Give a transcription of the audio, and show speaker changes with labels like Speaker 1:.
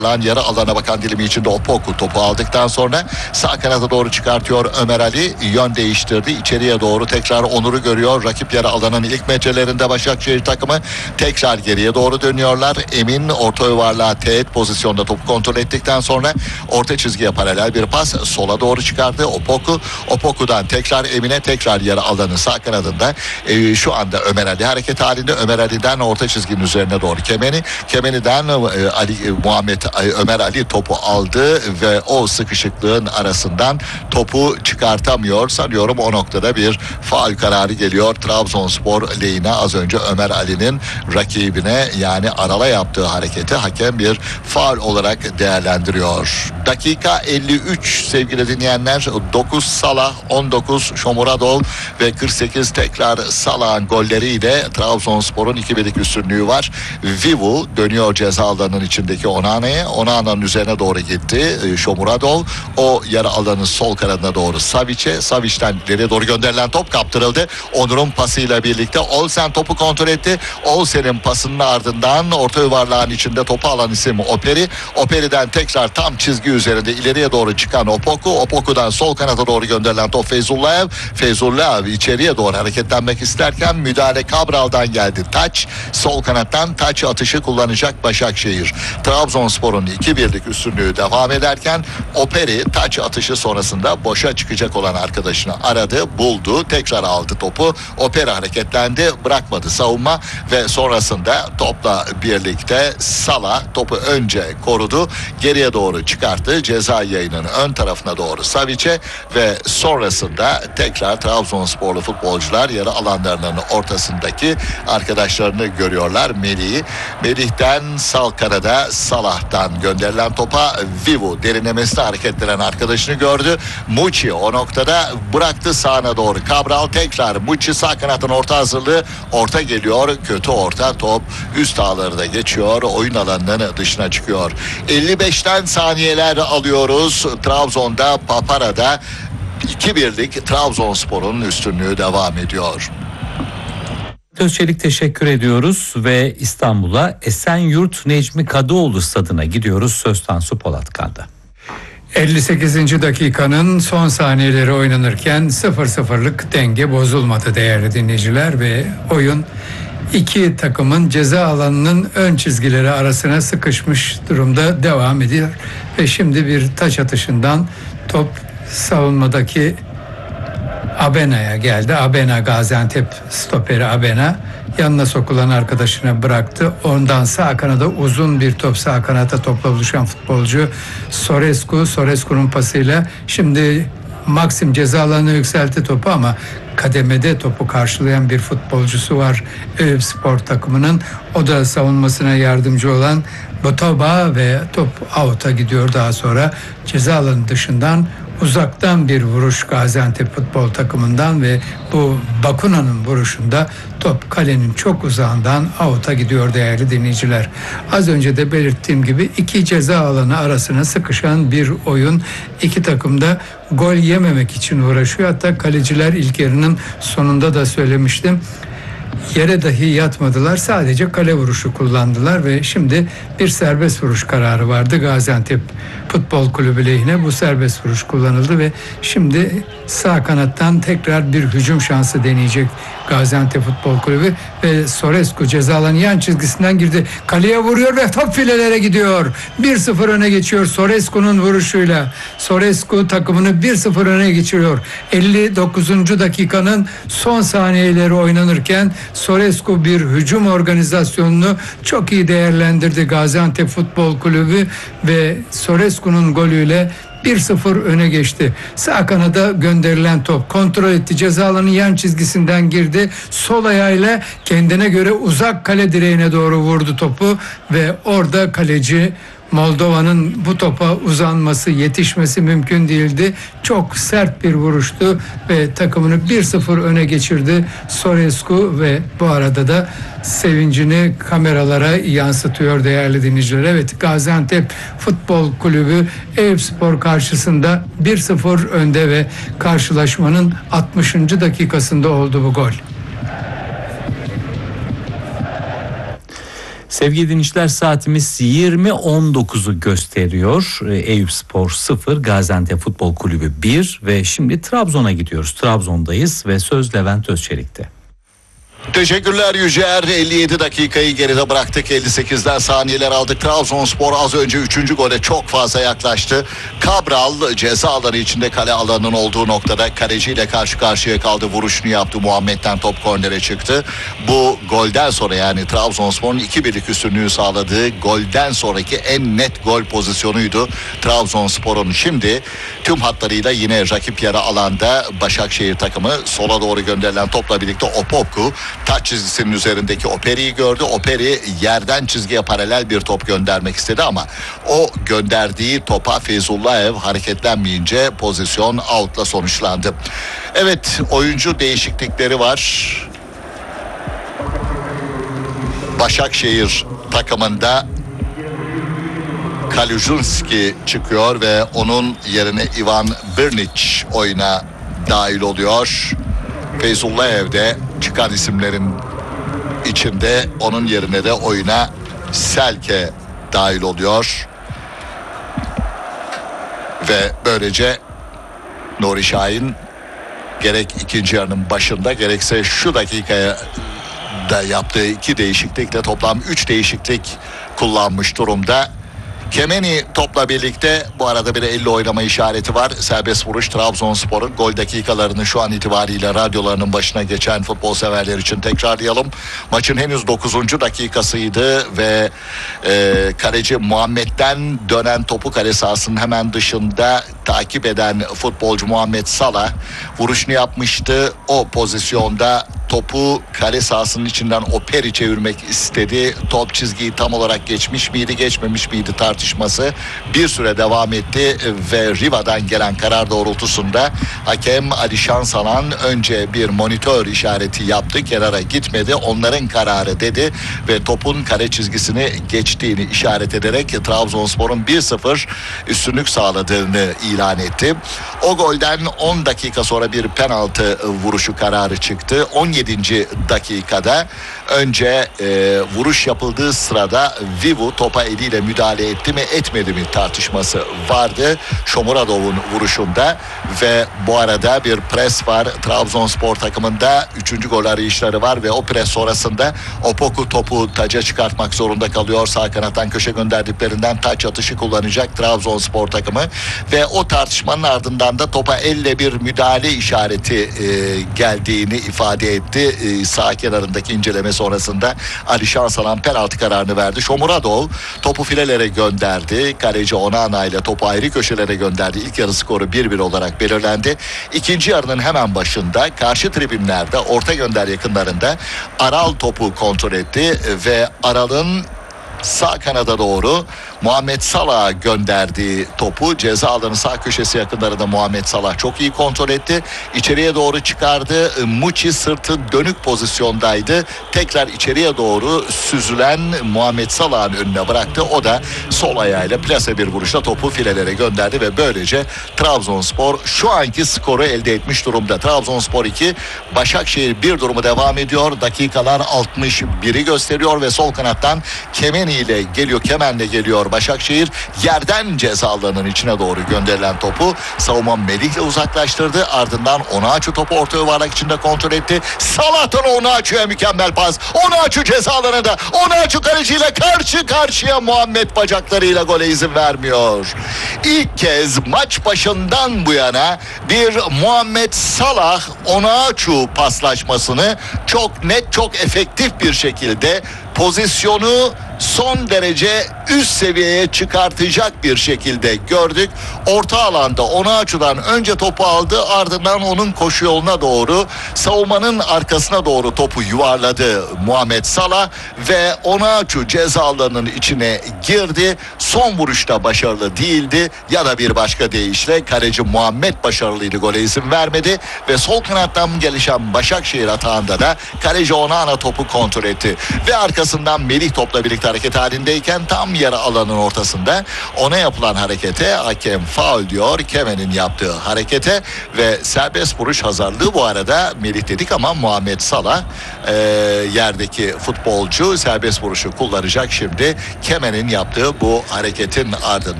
Speaker 1: Yarı alana bakan dilimi içinde Opoku topu aldıktan sonra sağ kanada doğru çıkartıyor Ömer Ali. Yön değiştirdi. İçeriye doğru tekrar Onur'u görüyor. Rakip yarı alanın ilk metrelerinde Başakşehir takımı tekrar geriye doğru dönüyorlar. Emin orta yuvarlağa teğet pozisyonda topu kontrol ettikten sonra orta çizgiye paralel bir pas sola doğru çıkardı Opoku. Opoku'dan tekrar Emin'e, tekrar yarı alanın sağ kanadında şu anda Ömer Ali hareket halinde. Ömer Ali'den orta çizginin üzerine doğru Kemeni'den Ömer Ali topu aldı ve o sıkışıklığın arasından topu çıkartamıyor. Sanıyorum o noktada bir faul kararı geliyor Trabzonspor lehine. Az önce Ömer Ali'nin rakibine, yani Aral'a yaptığı hareketi hakem bir faul olarak değerlendiriyor. Dakika 53 sevgili dinleyenler. 9 Salah, 19 Shomurodov ve 48 tekrar Salah'ın golleriyle Trabzonspor'un 2-1'lik üstünlüğü var. Vivu dönüyor ceza alanının içindeki Onana'nın üzerine doğru gitti Shomurodov. O yarı alanın sol kanadına doğru Savic'ten ileriye doğru gönderilen top kaptırıldı. Onur'un pasıyla birlikte Olsen topu kontrol etti. Olsen'in pasının ardından orta yuvarlağın içinde topu alan isim Operi'den tekrar tam çizgi üzerinde ileriye doğru çıkan Opoku'dan sol kanata doğru gönderilen top Feyzullayev içeriye doğru hareketlenmek isterken müdahale Cabral'dan geldi. Sol kanattan taç atışı kullanacak Başakşehir. Trabzonspor'un 2-1'lik üstünlüğü devam ederken Operi taç atışı sonrasında boşa çıkacak olan arkadaşını aradı, buldu, tekrar aldı topu. Operi hareketlendi, bırakmadı savunma ve sonrasında topla birlikte Salah topu önce korudu, geriye doğru çıkarttı. Ceza yayının ön tarafına doğru Savic'e ve sonrasında tekrar Trabzonsporlu futbolcular yarı alanlarının ortasındaki arkadaşlarını görüyorlar. Melih'ten sağ kanada Salah'tan gönderilen topa Vivu derinlemesine hareketlenen arkadaşını gördü. Muçi o noktada bıraktı sağına doğru. Cabral tekrar Muçi sağ kanatın orta hazırlığı. Orta geliyor. Kötü orta, top üst ağları da geçiyor. Oyun alanının dışına çıkıyor. 55'ten saniyeler alıyoruz. Trabzon'da Papara'da 2-1'lik Trabzonspor'un üstünlüğü devam ediyor.
Speaker 2: Özçelik teşekkür ediyoruz ve İstanbul'a Esenyurt Necmi Kadıoğlu stadına gidiyoruz. Söz Tansu Polatkan'da.
Speaker 3: 58. dakikanın son saniyeleri oynanırken 0-0'lık denge bozulmadı değerli dinleyiciler ve oyun iki takımın ceza alanının ön çizgileri arasına sıkışmış durumda devam ediyor ve şimdi bir taç atışından top savunmadaki Abena'ya geldi. Abena, Gaziantep stoperi Abena yanına sokulan arkadaşına bıraktı. Ondan sağ kanada uzun bir top, sağ kanata topla buluşan futbolcu Sorescu'nun pasıyla şimdi Maxim ceza alanına yükseltti topu ama kademede topu karşılayan bir futbolcusu var Eyüpspor takımının. O da savunmasına yardımcı olan Botoba ve top out'a gidiyor. Daha sonra ceza alanı dışından uzaktan bir vuruş Gaziantep futbol takımından ve bu Bakuna'nın vuruşunda top kalenin çok uzağından out'a gidiyor değerli dinleyiciler. Az önce de belirttiğim gibi iki ceza alanı arasına sıkışan bir oyun. İki takım da gol yememek için uğraşıyor. Hatta kaleciler ilk yarının sonunda da söylemiştim. Yere dahi yatmadılar. Sadece kale vuruşu kullandılar ve şimdi bir serbest vuruş kararı vardı Gaziantep Futbol Kulübü lehine. Bu serbest vuruş kullanıldı ve şimdi sağ kanattan tekrar bir hücum şansı deneyecek Gaziantep Futbol Kulübü ve Sorescu ceza alanı yan çizgisinden girdi. Kaleye vuruyor ve top filelere gidiyor. 1-0 öne geçiyor Sorescu'nun vuruşuyla. Sorescu takımını 1-0 öne geçiriyor. 59. dakikanın son saniyeleri oynanırken Sorescu bir hücum organizasyonunu çok iyi değerlendirdi Gaziantep Futbol Kulübü ve Sorescu'nun golüyle 1-0 öne geçti. Sağ kanada gönderilen top kontrol etti. Ceza alanının yan çizgisinden girdi. Sol ayağıyla kendine göre uzak kale direğine doğru vurdu topu ve orada kaleci Moldova'nın bu topa uzanması, yetişmesi mümkün değildi. Çok sert bir vuruştu ve takımını 1-0 öne geçirdi Sorescu ve bu arada da sevincini kameralara yansıtıyor değerli dinleyiciler. Evet, Gaziantep Futbol Kulübü Eyüpspor karşısında 1-0 önde ve karşılaşmanın 60. dakikasında oldu bu gol.
Speaker 2: Sevgili dinleyiciler, saatimiz 20.19'u gösteriyor. Eyüpspor 0, Gaziantep Futbol Kulübü 1 ve şimdi Trabzon'a gidiyoruz. Trabzon'dayız ve söz Levent Özçelik'te.
Speaker 1: Teşekkürler Yücer. 57 dakikayı geride bıraktık. 58'den saniyeler aldık. Trabzonspor az önce 3. gole çok fazla yaklaştı. Cabral ceza alanı içinde, kale alanının olduğu noktada kaleciyle karşı karşıya kaldı. Vuruşunu yaptı. Muhammed'den top kornere çıktı. Bu golden sonra, yani Trabzonspor'un 2-1'lik üstünlüğü sağladığı golden sonraki en net gol pozisyonuydu Trabzonspor'un. Şimdi tüm hatlarıyla yine rakip yarı alanda Başakşehir takımı sola doğru gönderilen topla birlikte Opoku taç çizgisinin üzerindeki Operi'yi gördü. Operi yerden çizgiye paralel bir top göndermek istedi ama o gönderdiği topa Feyzullayev hareketlenmeyince pozisyon out'la sonuçlandı. Evet, oyuncu değişiklikleri var. Başakşehir takımında Kalujunski çıkıyor ve onun yerine Ivan Brnic oyuna dahil oluyor. Feyzullayev de çıkan isimlerin içinde, onun yerine de oyuna Selke dahil oluyor. Ve böylece Nuri Şahin gerek ikinci yarının başında gerekse şu dakikaya da yaptığı 2 değişiklikle toplam 3 değişiklik kullanmış durumda. Kemeni topla birlikte, bu arada bir elle oynama işareti var. Serbest vuruş Trabzonspor'un. Gol dakikalarını şu an itibariyle radyolarının başına geçen futbol severler için tekrarlayalım. Maçın henüz 9. dakikasıydı ve kaleci Muhammed'den dönen topu kale sahasının hemen dışında takip eden futbolcu Muhammed Salah vuruşunu yapmıştı. O pozisyonda topu kale sahasının içinden Operi çevirmek istedi. Top çizgiyi tam olarak geçmiş miydi, geçmemiş miydi tartışması bir süre devam etti ve Riva'dan gelen karar doğrultusunda hakem Ali Şansalan önce bir monitör işareti yaptı. Kenara gitmedi. Onların kararı dedi ve topun kale çizgisini geçtiğini işaret ederek Trabzonspor'un 1-0 üstünlük sağladığını ilan etti. O golden 10 dakika sonra bir penaltı vuruşu kararı çıktı. 17. dakikada önce vuruş yapıldığı sırada Vivu topa eliyle müdahale etti mi etmedi mi tartışması vardı Shomurodov'un vuruşunda ve bu arada bir pres var Trabzonspor takımında. 3. gol arayışları var ve o pres sonrasında Opoku topu taca çıkartmak zorunda kalıyor. Sağ kanattan köşe gönderdiklerinden taç atışı kullanacak Trabzonspor takımı ve o tartışmanın ardından da topa elle bir müdahale işareti geldiğini ifade etti. Sağ kenarındaki inceleme sonrasında Ali Şansalan penaltı kararını verdi. Shomurodov topu filelere gönderdi. Kaleci Onana ile topu ayrı köşelere gönderdi. İlk yarı skoru 1-1 olarak belirlendi. İkinci yarının hemen başında karşı tribünlerde orta gönder yakınlarında Aral topu kontrol etti ve Aral'ın sağ kanada doğru Muhammed Salah'a gönderdiği topu ceza alanı sağ köşesi yakınlarında Muhammed Salah çok iyi kontrol etti. İçeriye doğru çıkardı. Muçi sırtı dönük pozisyondaydı. Tekrar içeriye doğru süzülen Muhammed Salah'ın önüne bıraktı. O da sol ayağıyla plase bir vuruşla topu filelere gönderdi ve böylece Trabzonspor şu anki skoru elde etmiş durumda. Trabzonspor 2, Başakşehir 1 durumu devam ediyor. Dakikalar 61'i gösteriyor ve sol kanattan Kemeni ile geliyor, Kemen'le geliyor Başakşehir. Yerden ceza alanının içine doğru gönderilen topu savunma Melih'le uzaklaştırdı. Ardından Onaçu topu orta yuvarlak içinde kontrol etti. Salah'tan Onaçu'ya mükemmel pas. Onaçu ceza alanında. Onaçu kaleciyle karşı karşıya, Muhammed bacaklarıyla gole izin vermiyor. İlk kez maç başından bu yana bir Muhammed Salah Onaçu paslaşmasını çok net, çok efektif bir şekilde pozisyonu son derece üst seviyeye çıkartacak bir şekilde gördük. Orta alanda Onaçu'dan önce topu aldı, ardından onun koşu yoluna doğru savunmanın arkasına doğru topu yuvarladı Muhammed Salah ve Onaçu ceza alanının içine girdi. Son vuruşta başarılı değildi ya da bir başka deyişle kaleci Muhammed başarılıydı, gole izin vermedi ve sol kanattan gelişen Başakşehir atağında da kaleci Onana topu kontrol etti ve arkasından Melih topla birlikte hareket halindeyken tam yarı alanın ortasında ona yapılan harekete hakem faul diyor. Kemen'in yaptığı harekete ve serbest vuruş hazırlığı bu arada Melih dedik ama Muhammed Salah yerdeki futbolcu serbest vuruşu kullanacak şimdi. Kemen'in yaptığı bu hareketin ardından.